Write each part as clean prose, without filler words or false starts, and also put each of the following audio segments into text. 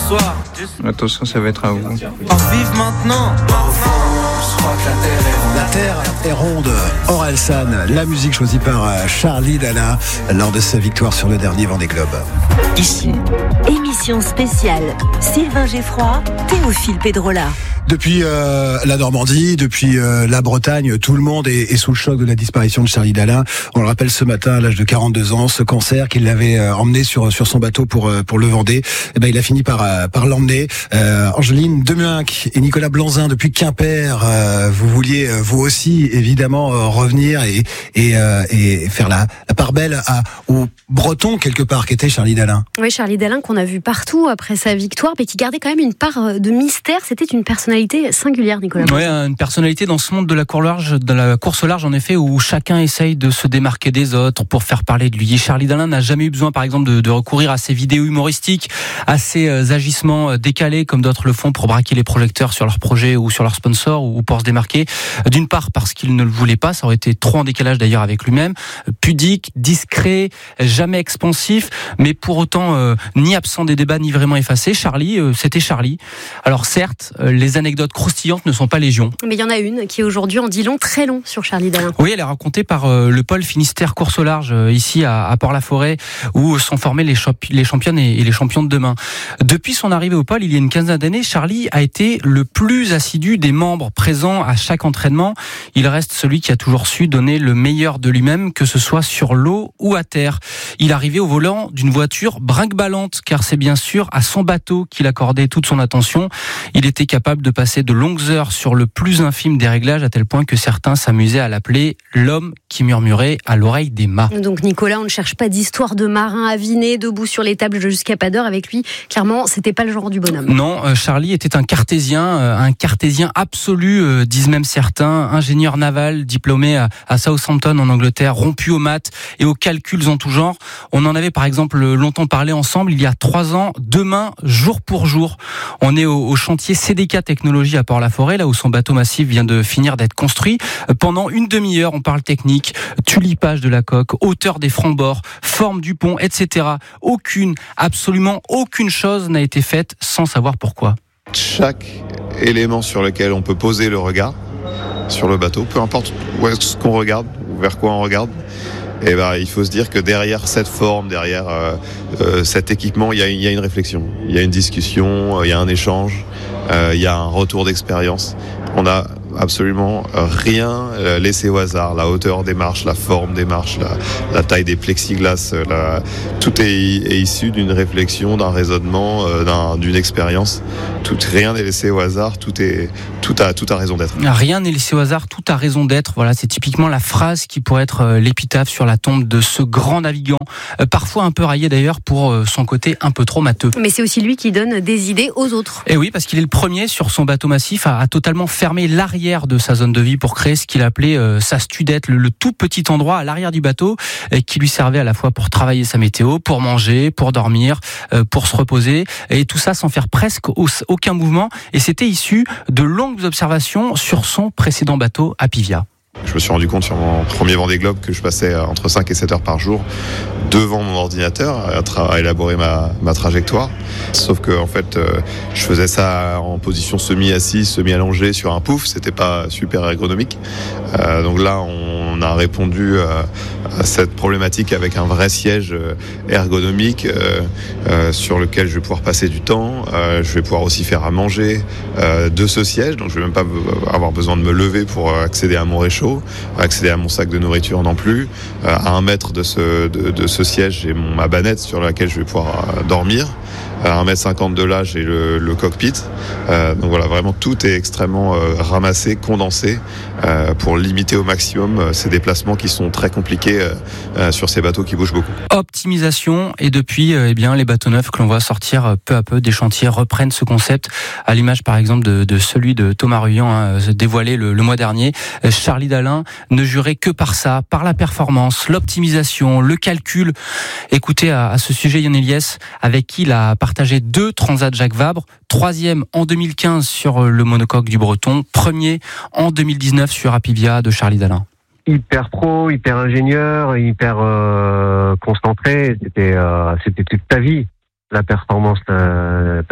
soir. Attention, ça va être à vous. Vive maintenant. Je crois que La terre est ronde. Orelsan, la musique choisie par Charlie Dalin lors de sa victoire sur le dernier Vendée Globe. Ici, émission spéciale Sylvain Geffroy, Théophile Pedrola. Depuis la Normandie, depuis la Bretagne, tout le monde est sous le choc de la disparition de Charlie Dalin. On le rappelle ce matin, à l'âge de 42 ans, ce cancer qu'il l'avait emmené sur son bateau pour le Vendée. Eh ben, il a fini par l'emmener. Angeline Demuynck et Nicolas Blanzin depuis Quimper, vous vouliez vous aussi évidemment revenir et faire la part belle aux Bretons quelque part qu'était Charlie Dalin. Oui, Charlie Dalin qu'on a vu partout après sa victoire, mais qui gardait quand même une part de mystère. C'était une personnalité singulière, Nicolas. Oui, une personnalité dans ce monde de la course au large, en effet, où chacun essaye de se démarquer des autres pour faire parler de lui. Charlie Dalin n'a jamais eu besoin, par exemple, de recourir à ses vidéos humoristiques, à ses agissements décalés, comme d'autres le font pour braquer les projecteurs sur leur projet ou sur leur sponsor, ou pour se démarquer. D'une part, parce qu'il ne le voulait pas, ça aurait été trop en décalage d'ailleurs avec lui-même, pudique, discret, jamais expansif, mais pour autant ni absent des débats, ni vraiment effacé. Charlie, c'était Charlie. Alors certes, les anecdotes croustillantes ne sont pas légion. Mais il y en a une qui aujourd'hui en dit long, très long sur Charlie Dalin. Oui, elle est racontée par le pôle Finistère Course au large, ici à Port-la-Forêt, où sont formés les championnes et les champions de demain. Depuis son arrivée au pôle, il y a une quinzaine d'années, Charlie a été le plus assidu des membres présents à chaque entraînement. Il reste celui qui a toujours su donner le meilleur de lui-même, que ce soit sur l'eau ou à terre. Il arrivait au volant d'une voiture brinque-ballante, car c'est bien sûr à son bateau qu'il accordait toute son attention. Il était capable de passer de longues heures sur le plus infime des réglages, à tel point que certains s'amusaient à l'appeler l'homme qui murmurait à l'oreille des mâts. Donc Nicolas, on ne cherche pas d'histoire de marin aviné, debout sur les tables jusqu'à pas d'heure. Avec lui, clairement, c'était pas le genre du bonhomme. Non, Charlie était un cartésien absolu, disent même certains, ingénieur naval, diplômé à Southampton en Angleterre, rompu aux maths et aux calculs en tout genre. On en avait par exemple longtemps parlé ensemble il y a 3 ans, demain, jour pour jour. On est au chantier CDK Technologies à Port-la-Forêt, là où son bateau massif vient de finir d'être construit. Pendant une demi-heure, on parle technique, tulipage de la coque, hauteur des francs-bords, forme du pont, etc. Absolument aucune chose n'a été faite sans savoir pourquoi. Chaque élément sur lequel on peut poser le regard sur le bateau, peu importe où est-ce qu'on regarde ou vers quoi on regarde, et il faut se dire que derrière cette forme, derrière cet équipement, il y a une réflexion, il y a une discussion, il y a un échange, il y a un retour d'expérience. On a absolument rien laissé au hasard. La hauteur des marches, la forme des marches, la taille des plexiglas, tout est issu d'une réflexion, d'un raisonnement, d'une expérience. Rien n'est laissé au hasard. Tout a raison d'être. Rien n'est laissé au hasard. Tout a raison d'être. Voilà, c'est typiquement la phrase qui pourrait être l'épitaphe sur la tombe de ce grand navigant, parfois un peu raillé d'ailleurs pour son côté un peu trop matheux. Mais c'est aussi lui qui donne des idées aux autres. Et oui, parce qu'il est le premier sur son bateau massif à totalement fermer l'arrière de sa zone de vie pour créer ce qu'il appelait sa studette, le tout petit endroit à l'arrière du bateau qui lui servait à la fois pour travailler sa météo, pour manger, pour dormir, pour se reposer, et tout ça sans faire presque aucun mouvement. Et c'était issu de longues observations sur son précédent bateau à Pivia. Je me suis rendu compte sur mon premier Vendée Globe que je passais entre 5 et 7 heures par jour devant mon ordinateur à élaborer ma trajectoire. Sauf que en fait, je faisais ça en position semi-assise, semi-allongée sur un pouf. C'était pas super ergonomique. Donc là, on a répondu à cette problématique avec un vrai siège ergonomique sur lequel je vais pouvoir passer du temps. Je vais pouvoir aussi faire à manger de ce siège. Donc je vais même pas avoir besoin de me lever pour accéder à mon réchaud, accéder à mon sac de nourriture non plus. À 1 mètre de ce siège, j'ai ma bannette sur laquelle je vais pouvoir dormir. À 1,50 m de là, j'ai le cockpit. Donc voilà, vraiment tout est extrêmement ramassé, condensé pour limiter au maximum ces déplacements qui sont très compliqués sur ces bateaux qui bougent beaucoup. Optimisation, et depuis, les bateaux neufs que l'on voit sortir peu à peu des chantiers reprennent ce concept, à l'image par exemple de celui de Thomas Ruyant, dévoilé le mois dernier. Charlie Dalin ne jurait que par ça, par la performance, l'optimisation, le calcul. Écoutez à ce sujet Yann Eliès, avec qui il a partagé 2 transats Jacques Vabre, 3e en 2015 sur le monocoque du Breton, 1er en 2019 sur Apivia de Charlie Dalin. Hyper pro, hyper ingénieur, hyper concentré. C'était toute ta vie, la performance, parce que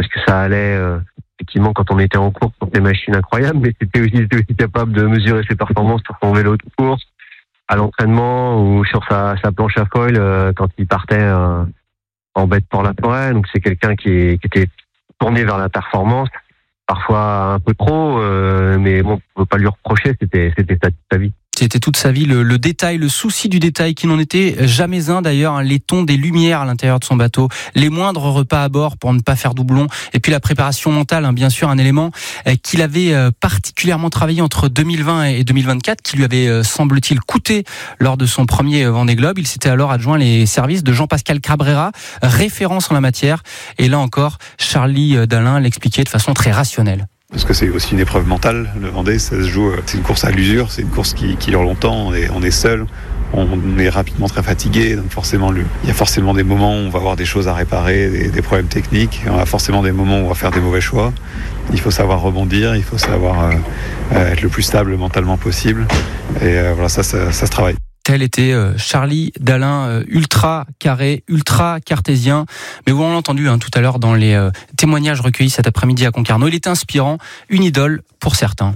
allait. Effectivement, quand on était en course sur des machines incroyables, mais c'était aussi capable de mesurer ses performances sur son vélo de course, à l'entraînement ou sur sa planche à foil quand il partait en bête pour la forêt. Donc c'est quelqu'un qui était tourné vers la performance, parfois un peu trop, mais bon, on peut pas lui reprocher, c'était sa vie. C'était toute sa vie, le détail, le souci du détail, qui n'en était jamais un d'ailleurs, les tons des lumières à l'intérieur de son bateau, les moindres repas à bord pour ne pas faire doublon, et puis la préparation mentale, bien sûr, un élément qu'il avait particulièrement travaillé entre 2020 et 2024, qui lui avait, semble-t-il, coûté lors de son premier Vendée Globe. Il s'était alors adjoint les services de Jean-Pascal Cabrera, référence en la matière, et là encore, Charlie Dalin l'expliquait de façon très rationnelle. Parce que c'est aussi une épreuve mentale, le Vendée, ça se joue, c'est une course à l'usure, c'est une course qui dure longtemps, on est seul, on est rapidement très fatigué, donc forcément il y a forcément des moments où on va avoir des choses à réparer, des problèmes techniques, on a forcément des moments où on va faire des mauvais choix. Il faut savoir rebondir, il faut savoir être le plus stable mentalement possible, et voilà, ça se travaille. Tel était Charlie Dalin, ultra carré, ultra cartésien. Mais vous l'avez entendu tout à l'heure dans les témoignages recueillis cet après-midi à Concarneau. Il était inspirant, une idole pour certains.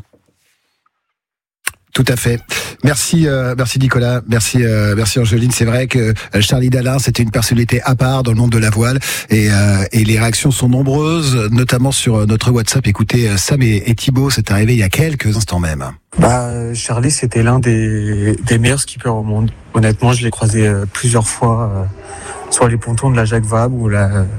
Tout à fait. Merci Nicolas, merci Angeline. C'est vrai que Charlie Dalin, c'était une personnalité à part dans le monde de la voile, et les réactions sont nombreuses, notamment sur notre WhatsApp. Écoutez, Sam et Thibaut, c'est arrivé il y a quelques instants même. Charlie, c'était l'un des meilleurs skippers au monde. Honnêtement, je l'ai croisé plusieurs fois sur les pontons de la Jacques Vabre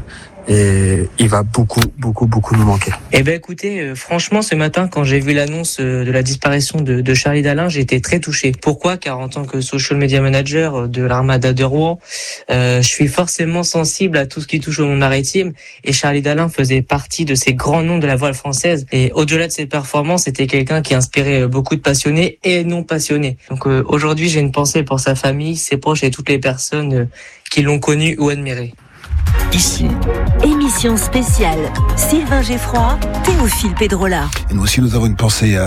et il va beaucoup nous manquer. Écoutez, franchement, ce matin, quand j'ai vu l'annonce de la disparition de Charlie Dalin, j'ai été très touché. Pourquoi ? Car en tant que social media manager de l'Armada de Rouen, je suis forcément sensible à tout ce qui touche au monde maritime, et Charlie Dalin faisait partie de ces grands noms de la voile française. Et au-delà de ses performances, c'était quelqu'un qui inspirait beaucoup de passionnés et non passionnés. Donc aujourd'hui, j'ai une pensée pour sa famille, ses proches et toutes les personnes qui l'ont connu ou admiré. Ici, émission spéciale Sylvain Geffroy, Théophile Pedrola. Et nous aussi, nous avons une pensée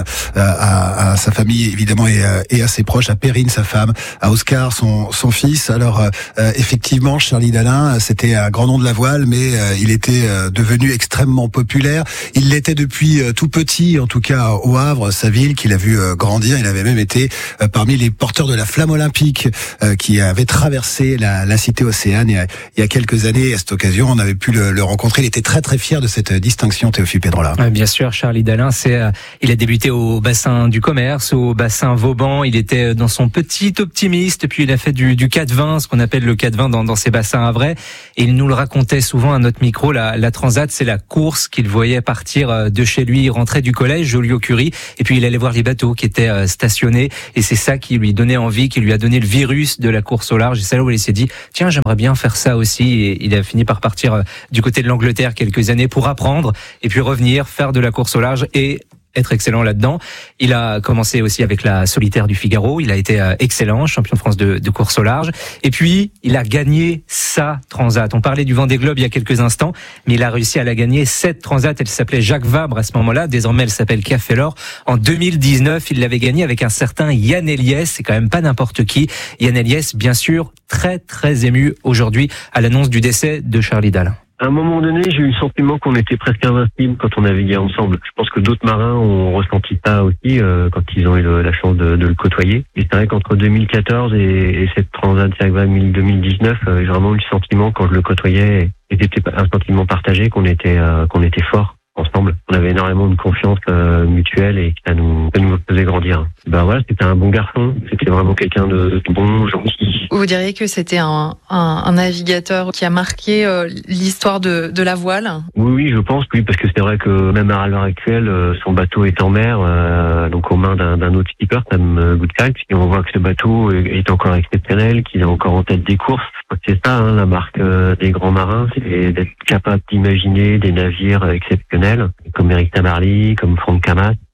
à sa famille, évidemment, et à ses proches, à Perrine, sa femme, à Oscar, son fils. Alors, effectivement, Charlie Dalin, c'était un grand nom de la voile, mais il était devenu extrêmement populaire. Il l'était depuis tout petit, en tout cas au Havre, sa ville, qu'il a vu grandir. Il avait même été parmi les porteurs de la flamme olympique qui avait traversé la cité Océane il y a quelques années. À cette occasion, on avait pu le rencontrer. Il était très très fier de cette distinction, Théophile Pedrola. Bien sûr, Charlie Dalin, il a débuté au bassin du commerce, au bassin Vauban. Il était dans son petit optimiste, puis il a fait du 4-20, ce qu'on appelle le 4-20 dans ses bassins havrais. Et il nous le racontait souvent à notre micro, la Transat, c'est la course qu'il voyait partir de chez lui. Il rentrait du collège, Joliot-Curie, et puis il allait voir les bateaux qui étaient stationnés. Et c'est ça qui lui donnait envie, qui lui a donné le virus de la course au large. Et c'est là où il s'est dit, tiens, j'aimerais bien faire ça aussi. Et il a fini par partir du côté de l'Angleterre quelques années pour apprendre et puis revenir, faire de la course au large et être excellent là-dedans. Il a commencé aussi avec la solitaire du Figaro. Il a été excellent, champion de France de course au large. Et puis, il a gagné sa Transat. On parlait du Vendée Globe il y a quelques instants, mais il a réussi à la gagner. Cette Transat, elle s'appelait Jacques Vabre à ce moment-là. Désormais, elle s'appelle Café l'Or. En 2019, il l'avait gagnée avec un certain Yann Eliès. C'est quand même pas n'importe qui. Yann Eliès, bien sûr, très, très ému aujourd'hui à l'annonce du décès de Charlie Dalin. À un moment donné, j'ai eu le sentiment qu'on était presque invincibles quand on naviguait ensemble. Je pense que d'autres marins ont ressenti ça aussi quand ils ont eu la chance de le côtoyer. Et c'est vrai qu'entre 2014 et cette Transat Jacques Vabre 2019, j'ai vraiment eu le sentiment quand je le côtoyais, et c'était un sentiment partagé qu'on était forts ensemble. On avait énormément de confiance mutuelle et ça nous faisait grandir. Voilà, c'était un bon garçon. C'était vraiment quelqu'un de bon, gentil. Vous diriez que c'était un navigateur qui a marqué l'histoire de la voile ? Oui, je pense, oui, parce que c'est vrai que même à l'heure actuelle, son bateau est en mer, donc aux mains d'un autre skipper, Sam Goodkite, et on voit que ce bateau est encore exceptionnel, qu'il est encore en tête des courses. C'est ça, la marque des grands marins, c'est d'être capable d'imaginer des navires exceptionnels, comme Eric Tabarly, comme Franck Camas,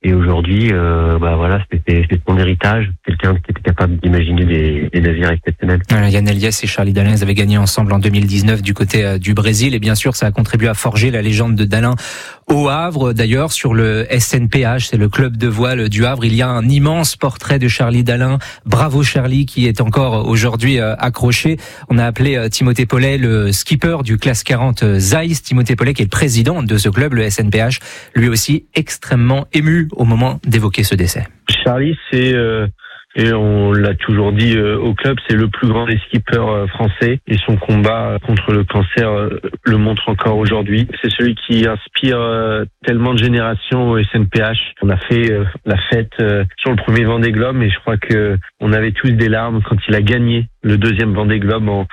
Et aujourd'hui, voilà, c'est son héritage. Quelqu'un qui était capable d'imaginer des navires exceptionnels. Yann Eliès et Charlie Dalin, ils avaient gagné ensemble en 2019 du côté du Brésil. Et bien sûr, ça a contribué à forger la légende de Dalin au Havre. D'ailleurs, sur le SNPH, c'est le club de voile du Havre, il y a un immense portrait de Charlie Dalin. Bravo Charlie, qui est encore aujourd'hui accroché. On a appelé Timothée Paulet le skipper du classe 40 Zeiss. Timothée Paulet, qui est le président de ce club, le SNPH, lui aussi extrêmement ému au moment d'évoquer ce décès. Charlie, et on l'a toujours dit au club, c'est le plus grand des skippers français, et son combat contre le cancer le montre encore aujourd'hui. C'est celui qui inspire tellement de générations au SNPH. On a fait la fête sur le premier Vendée Globe, et je crois que on avait tous des larmes quand il a gagné le deuxième Vendée Globe en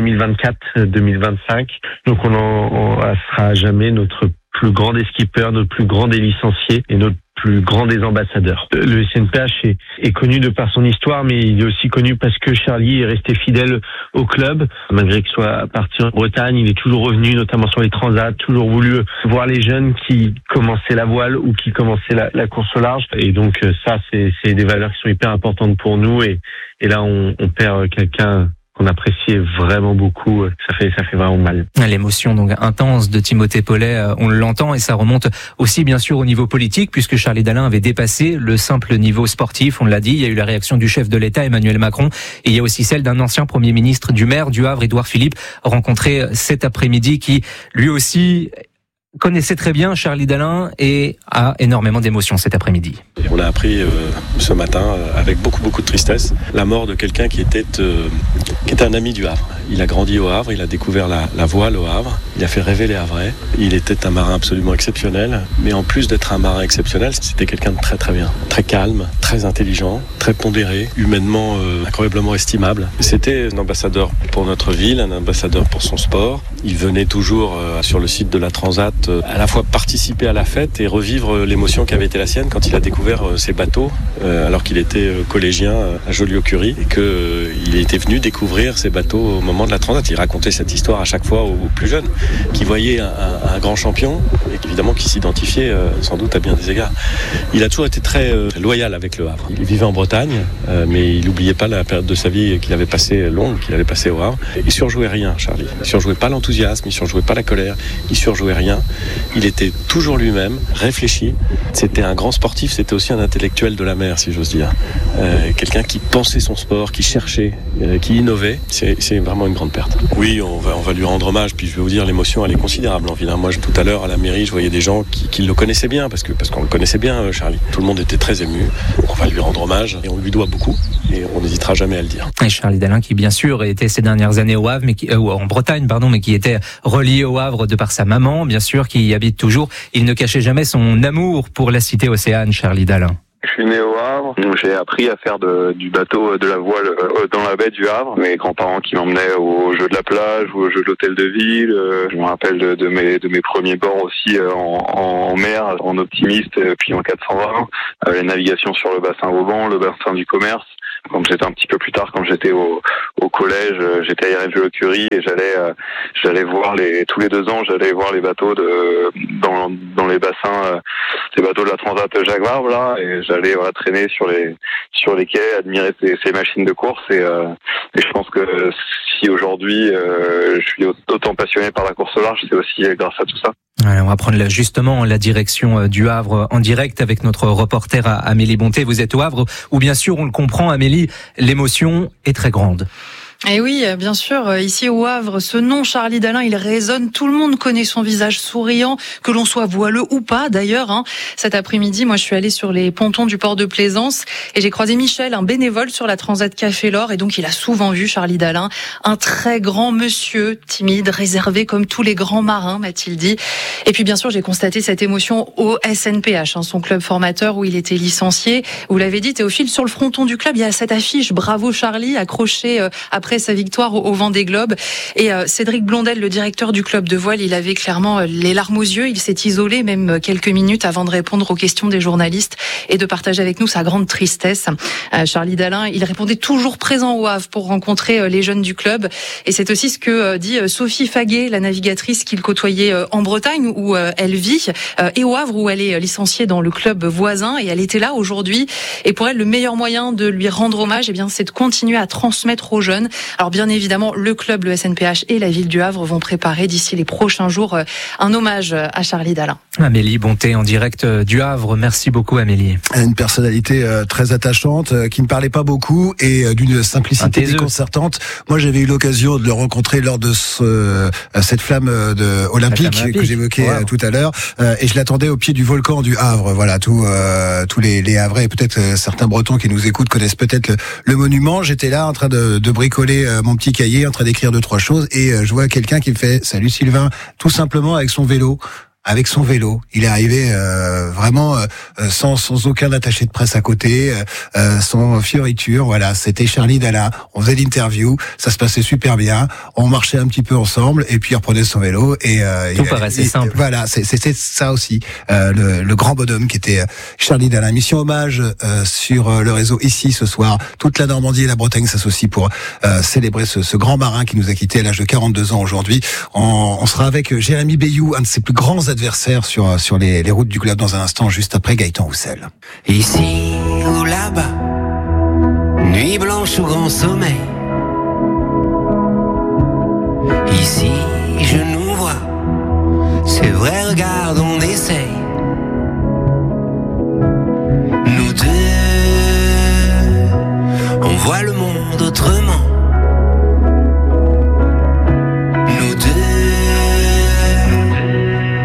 2024-2025. Donc on sera à jamais notre plus grand des skippers, notre plus grand des licenciés et notre plus grand des ambassadeurs. Le SNPH est connu de par son histoire, mais il est aussi connu parce que Charlie est resté fidèle au club. Malgré qu'il soit parti en Bretagne, il est toujours revenu, notamment sur les transats, toujours voulu voir les jeunes qui commençaient la voile ou qui commençaient la course au large. Et donc ça, c'est des valeurs qui sont hyper importantes pour nous. Et là, on perd quelqu'un qu'on appréciait vraiment beaucoup, ça fait vraiment mal. L'émotion donc intense de Timothée Paulet, on l'entend, et ça remonte aussi bien sûr au niveau politique, puisque Charlie Dalin avait dépassé le simple niveau sportif, on l'a dit. Il y a eu la réaction du chef de l'État, Emmanuel Macron, et il y a aussi celle d'un ancien Premier ministre, du maire du Havre, Édouard Philippe, rencontré cet après-midi, qui lui aussi connaissait très bien Charlie Dalin et a énormément d'émotions cet après-midi. On a appris ce matin, avec beaucoup de tristesse, la mort de quelqu'un qui était un ami du Havre. Il a grandi au Havre, il a découvert la voile au Havre, il a fait rêver les Havrais. Il était un marin absolument exceptionnel, mais en plus d'être un marin exceptionnel, c'était quelqu'un de très bien, très calme, très intelligent, très pondéré, humainement incroyablement estimable. C'était un ambassadeur pour notre ville, un ambassadeur pour son sport. Il venait toujours sur le site de la Transat à la fois participer à la fête et revivre l'émotion qui avait été la sienne quand il a découvert ces bateaux alors qu'il était collégien à Joliot-Curie, et qu'il était venu découvrir ces bateaux au moment de la Transat. Il racontait cette histoire à chaque fois aux plus jeunes, qui voyaient un grand champion et évidemment qui s'identifiait sans doute à bien des égards. Il a toujours été très loyal avec le Havre. Il vivait en Bretagne, mais il n'oubliait pas la période de sa vie qu'il avait passée longue, qu'il avait passée au Havre. Il surjouait rien, Charlie. Il surjouait pas l'enthousiasme, il surjouait pas la colère, il surjouait rien. Il était toujours lui-même, réfléchi. C'était un grand sportif, c'était aussi un intellectuel de la mer, si j'ose dire. Quelqu'un qui pensait son sport, qui cherchait, qui innovait. C'est vraiment une grande perte. Oui, on va lui rendre hommage, puis je vais vous dire, l'émotion, elle est considérable en ville. Moi, tout à l'heure, à la mairie, je voyais des gens qui le connaissaient bien, parce qu'on le connaissait bien, Charlie. Tout le monde était très ému. On va lui rendre hommage, et on lui doit beaucoup, et on n'hésitera jamais à le dire. Et Charlie Dalin, qui bien sûr était ces dernières années au Havre, en Bretagne, mais qui était relié au Havre de par sa maman, bien sûr, qui y habite toujours. Il ne cachait jamais son amour pour la cité océane, Charlie Dalin. Je suis né au Havre, donc j'ai appris à faire du bateau, de la voile dans la baie du Havre. Mes grands-parents qui m'emmenaient aux jeux de la plage ou aux jeux de l'hôtel de ville. Je me rappelle de mes premiers bords aussi en mer, en optimiste, puis en 420. La navigation sur le bassin Vauban, le bassin du commerce. Quand j'étais un petit peu plus tard, quand j'étais au collège, j'étais à Joliot-Curie et j'allais voir tous les 2 ans, j'allais voir les bateaux dans les bassins, les bateaux de la Transat Jacques Vabre là, et j'allais traîner sur les quais, admirer ces machines de course, et je pense que si aujourd'hui je suis autant passionné par la course au large, c'est aussi grâce à tout ça. On va prendre justement la direction du Havre en direct avec notre reporter Amélie Bonté. Vous êtes au Havre où, bien sûr, on le comprend, Amélie, l'émotion est très grande. Et oui, bien sûr, ici au Havre, ce nom Charlie Dalin, il résonne. Tout le monde connaît son visage souriant, que l'on soit voileux ou pas d'ailleurs. Cet après-midi, moi je suis allée sur les pontons du port de Plaisance et j'ai croisé Michel, un bénévole sur la Transat Café L'Or, et donc il a souvent vu Charlie Dalin, un très grand monsieur, timide, réservé comme tous les grands marins, m'a-t-il dit. Et puis bien sûr, j'ai constaté cette émotion au SNPH, son club formateur où il était licencié. Vous l'avez dit, Théophile, sur le fronton du club, il y a cette affiche Bravo Charlie, accrochée après après sa victoire au Vendée Globe. Et Cédric Blondel, le directeur du club de voile, il avait clairement les larmes aux yeux. Il s'est isolé même quelques minutes avant de répondre aux questions des journalistes et de partager avec nous sa grande tristesse. Charlie Dalin, il répondait toujours présent au Havre pour rencontrer les jeunes du club. Et c'est aussi ce que dit Sophie Faguet, la navigatrice qu'il côtoyait en Bretagne où elle vit, et au Havre où elle est licenciée dans le club voisin. Et elle était là aujourd'hui. Et pour elle, le meilleur moyen de lui rendre hommage, c'est de continuer à transmettre aux jeunes. Alors bien évidemment, le club, le SNPH et la ville du Havre vont préparer d'ici les prochains jours un hommage à Charlie Dalin. Amélie Bonté en direct du Havre. Merci beaucoup Amélie. Une personnalité très attachante, qui ne parlait pas beaucoup et d'une simplicité déconcertante. Moi, j'avais eu l'occasion de le rencontrer lors de cette flamme olympique que j'évoquais tout à l'heure, et je l'attendais au pied du volcan du Havre. Voilà, tous les Havrais et peut-être certains Bretons qui nous écoutent connaissent peut-être le monument. J'étais là en train de bricoler mon petit cahier, en train d'écrire 2-3 choses, et je vois quelqu'un qui me fait « Salut Sylvain », tout simplement avec son vélo. Avec son vélo, il est arrivé vraiment sans aucun attaché de presse à côté, sans fioriture. Voilà, c'était Charlie Dalin. On faisait l'interview, ça se passait super bien. On marchait un petit peu ensemble et puis il reprenait son vélo et tout paraissait simple. Voilà, c'était ça aussi, le grand bonhomme qui était Charlie Dalin. Mission hommage sur le réseau ici ce soir. Toute la Normandie et la Bretagne s'associent pour célébrer ce grand marin qui nous a quittés à l'âge de 42 ans aujourd'hui. On sera avec Jérémy Bayou, un de ses plus grands adversaire sur les routes du globe dans un instant, juste après Gaëtan Roussel. Ici ou là-bas, nuit blanche ou grand sommeil. Ici je nous vois, c'est vrai, regarde, on essaye. Nous deux, on voit le monde